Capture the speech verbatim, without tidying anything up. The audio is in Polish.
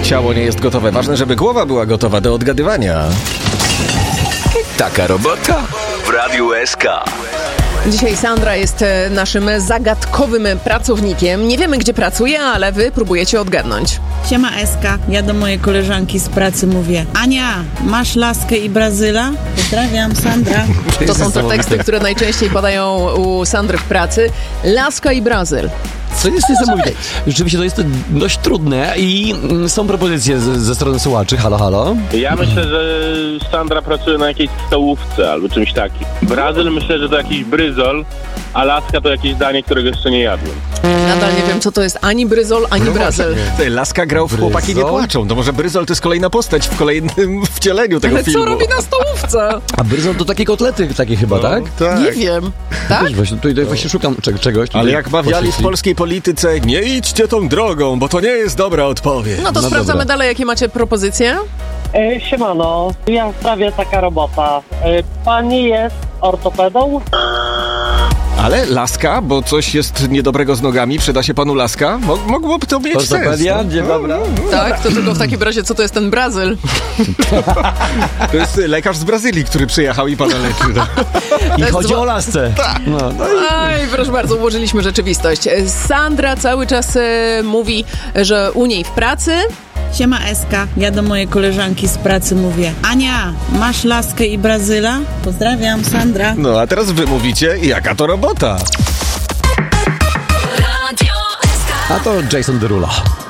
ciało nie jest gotowe. Ważne, żeby głowa była gotowa do odgadywania. Taka robota w Radiu S K. Dzisiaj Sandra jest naszym zagadkowym pracownikiem. Nie wiemy, gdzie pracuje, ale wy próbujecie odgadnąć. Siema Eska, ja do mojej koleżanki z pracy mówię: Ania, masz laskę i Brazyla? Pozdrawiam, Sandra. To są te teksty, które najczęściej padają u Sandry w pracy. Laska i Brazyl. Co jest niesamowite. Rzeczywiście to jest dość trudne i są propozycje z, ze strony słuchaczy. Halo, halo. Ja myślę, że Sandra pracuje na jakiejś stołówce albo czymś takim. Brazyl myślę, że to jakiś bryzol, a laska to jakieś danie, którego jeszcze nie jadłem. Nadal nie wiem, co to jest ani bryzol, ani No Brazyl. Ty, Laska grał w Bryzol? Chłopaki nie płaczą. To może Bryzol to jest kolejna postać w kolejnym wcieleniu tego Ale filmu. co robi na stołówce? A bryzol to takie kotlety takie chyba, tak? Tak. Nie wiem. Tak? Wiesz, właśnie, tutaj, tutaj właśnie szukam cze- czegoś. Tutaj Ale jak mawiali w poświetli. polskiej polityce, nie idźcie tą drogą, bo to nie jest dobra odpowiedź. No to No sprawdzamy dobra. dalej, jakie macie propozycje. E, siemano, ja w sprawie taka robota. E, pani jest ortopedą? Ale Laska, bo coś jest niedobrego z nogami, przyda się panu Laska? Mo- mogłoby to mieć sens. Ortopedia? no. Dzień dobry. Tak, to tylko w takim razie, co to jest ten Brazyl? To jest lekarz z Brazylii, który przyjechał i pana leczy. No. I jest chodzi dwa- o lasce. No, no i... Aj, proszę bardzo, ułożyliśmy rzeczywistość. Sandra cały czas e, mówi, że u niej w pracy. Siema Eska, ja do mojej koleżanki z pracy mówię: Ania, masz laskę i Brazyla? Pozdrawiam, Sandra. no a teraz wy mówicie, jaka to robota? A to Jason Derulo.